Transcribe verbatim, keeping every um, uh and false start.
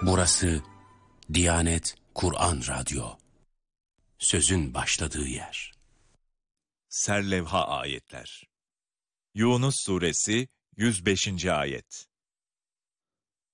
Burası Diyanet Kur'an Radyo. Sözün başladığı yer. Serlevha ayetler. Yunus Suresi yüz beşinci ayet.